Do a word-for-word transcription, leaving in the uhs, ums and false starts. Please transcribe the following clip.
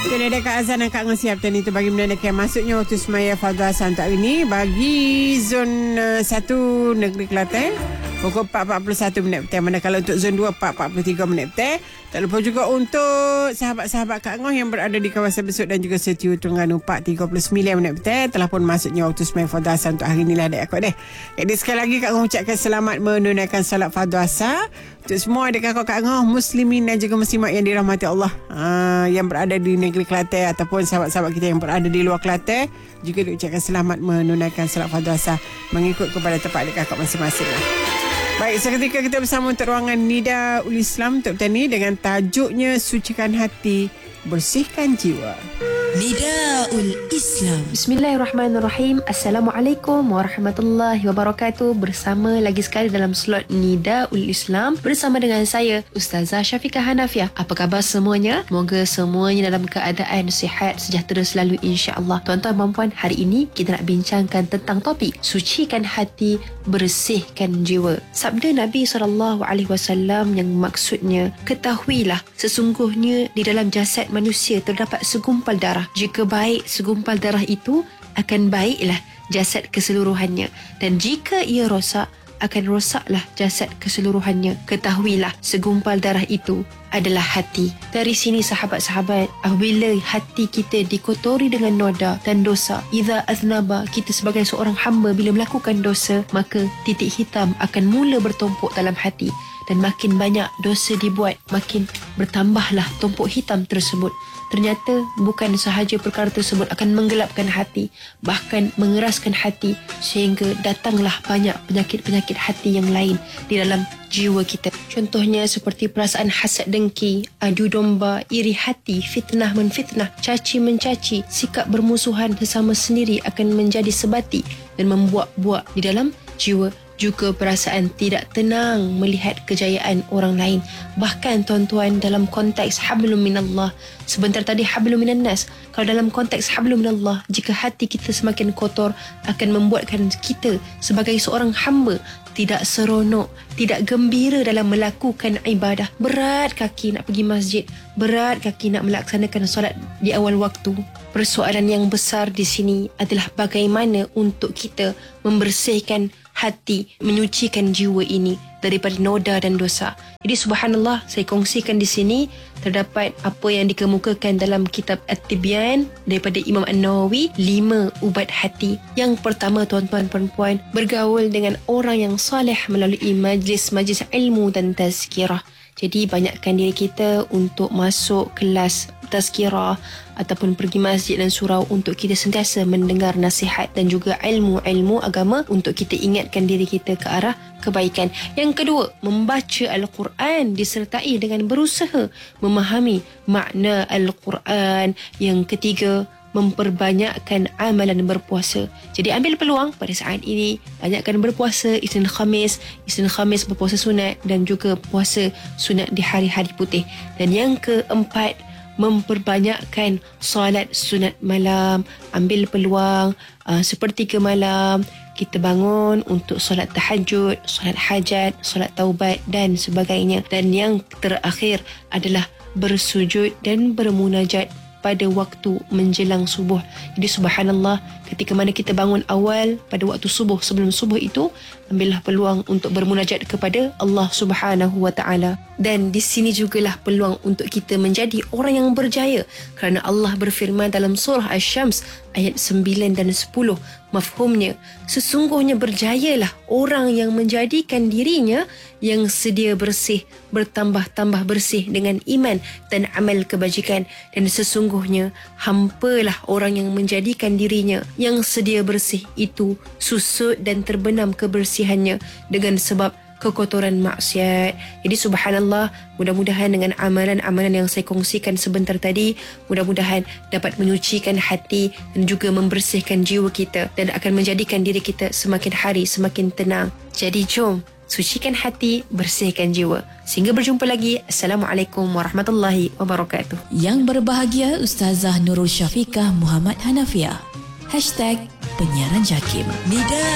Itu dia dekat azan dan Kak Ngah siap tadi tu bagi menandakan masuknya waktu semaya Fadha Hasan untuk hari ni bagi zon uh, satu Negeri Kelantan pukul empat empat puluh satu minit petang. Manakala untuk zon dua empat empat puluh tiga minit petang. Tak lupa juga untuk sahabat-sahabat Kak Ngah yang berada di kawasan Besut dan juga Setiu Terengganu empat tiga puluh sembilan minit petang telah pun masuknya waktu semaya Fadha Hasan untuk hari ni lah adik aku deh. Jadi sekali lagi Kak Ngah ucapkan selamat menunaikan salat Fadha Hasan untuk semua adik kakak Kak Ngah muslimin dan juga muslimat yang dirahmati Allah ha, yang berada di negeri Kelantan ataupun sahabat-sahabat kita yang berada di luar Kelantan juga diucapkan selamat menunaikan salat Fadha Hasan mengikut kepada tempat adik kakak masing-masing lah. Baik, seketika kita bersama untuk ruangan Nida Ul Islam untuk petang ni dengan tajuknya Sucikan Hati, Bersihkan Jiwa. Nida Ul Islam. Bismillahirrahmanirrahim. Assalamualaikum warahmatullahi wabarakatuh. Bersama lagi sekali dalam slot Nida Ul Islam bersama dengan saya Ustazah Syafiqah Hanafiah. Apa khabar semuanya? Moga semuanya dalam keadaan sihat sejahtera selalu insya-Allah. Tuan-tuan dan puan, hari ini kita nak bincangkan tentang topik Sucikan Hati, Bersihkan Jiwa. Sabda Nabi sallallahu alaihi wasallam yang maksudnya, ketahuilah sesungguhnya di dalam jasad manusia terdapat segumpal darah. Jika baik segumpal darah itu, akan baiklah jasad keseluruhannya, dan jika ia rosak, akan rosaklah jasad keseluruhannya. Ketahuilah segumpal darah itu adalah hati. Dari sini sahabat-sahabat, apabila hati kita dikotori dengan noda dan dosa, idza aznaba, kita sebagai seorang hamba bila melakukan dosa, maka titik hitam akan mula bertumpuk dalam hati, dan makin banyak dosa dibuat, makin bertambahlah tumpuk hitam tersebut. Ternyata bukan sahaja perkara tersebut akan menggelapkan hati, bahkan mengeraskan hati, sehingga datanglah banyak penyakit-penyakit hati yang lain di dalam jiwa kita. Contohnya seperti perasaan hasad dengki, adu domba, iri hati, fitnah menfitnah, caci mencaci, sikap bermusuhan sesama sendiri akan menjadi sebati dan membuak-buak di dalam jiwa. Juga perasaan tidak tenang melihat kejayaan orang lain. Bahkan tuan-tuan, dalam konteks hablum minallah, sebentar tadi hablum minan nas, kalau dalam konteks hablum minallah, jika hati kita semakin kotor, akan membuatkan kita sebagai seorang hamba tidak seronok, tidak gembira dalam melakukan ibadah. Berat kaki nak pergi masjid, berat kaki nak melaksanakan solat di awal waktu. Persoalan yang besar di sini adalah bagaimana untuk kita membersihkan hati, menyucikan jiwa ini daripada noda dan dosa. Jadi subhanallah, saya kongsikan di sini terdapat apa yang dikemukakan dalam kitab At-Tibyan daripada Imam An-Nawawi, lima ubat hati. Yang pertama, tuan-tuan perempuan, bergaul dengan orang yang soleh melalui majlis-majlis ilmu dan tazkirah. Jadi banyakkan diri kita untuk masuk kelas tazkirah ataupun pergi masjid dan surau untuk kita sentiasa mendengar nasihat dan juga ilmu-ilmu agama untuk kita ingatkan diri kita ke arah kebaikan. Yang kedua, membaca Al-Quran disertai dengan berusaha memahami makna Al-Quran. Yang ketiga, memperbanyakkan amalan berpuasa. Jadi ambil peluang pada saat ini, banyakkan berpuasa Isnin Khamis, Isnin Khamis berpuasa sunat dan juga puasa sunat di hari-hari putih. Dan yang keempat, memperbanyakkan solat sunat malam. Ambil peluang uh, sepertiga malam kita bangun untuk solat tahajud, solat hajat, solat taubat dan sebagainya. Dan yang terakhir adalah bersujud dan bermunajat pada waktu menjelang subuh. Jadi subhanallah, ketika mana kita bangun awal pada waktu subuh, sebelum subuh itu, ambillah peluang untuk bermunajat kepada Allah Subhanahu wa taala. Dan di sini jugalah peluang untuk kita menjadi orang yang berjaya, kerana Allah berfirman dalam surah Asy-Syams ayat sembilan dan sepuluh. Mafhumnya, sesungguhnya berjayalah orang yang menjadikan dirinya yang sedia bersih, bertambah-tambah bersih dengan iman dan amal kebajikan. Dan sesungguhnya hampalah orang yang menjadikan dirinya yang sedia bersih itu susut dan terbenam kebersihannya dengan sebab kekotoran maksiat. Jadi subhanallah, mudah-mudahan dengan amalan-amalan yang saya kongsikan sebentar tadi, mudah-mudahan dapat menyucikan hati dan juga membersihkan jiwa kita dan akan menjadikan diri kita semakin hari semakin tenang. Jadi jom sucikan hati, bersihkan jiwa. Sehingga berjumpa lagi. Assalamualaikum warahmatullahi wabarakatuh. Yang berbahagia Ustazah Nurul Syafiqah Muhammad Hanafiah. Hashtag Penyiaran Jakim. Nida